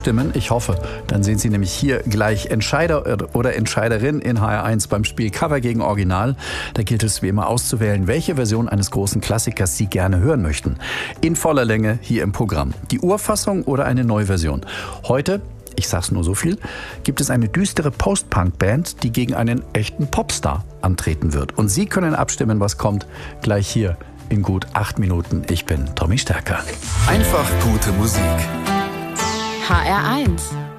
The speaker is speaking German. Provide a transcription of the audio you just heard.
Stimmen. Ich hoffe, dann sind Sie nämlich hier gleich Entscheider oder Entscheiderin in HR1 beim Spiel Cover gegen Original. Da gilt es wie immer auszuwählen, welche Version eines großen Klassikers Sie gerne hören möchten. In voller Länge hier im Programm. Die Urfassung oder eine Neuversion. Heute, ich sag's nur so viel, gibt es eine düstere Post-Punk-Band, die gegen einen echten Popstar antreten wird. Und Sie können abstimmen, was kommt, gleich hier in gut 8 Minuten. Ich bin Tommy Stärker. Einfach gute Musik. HR1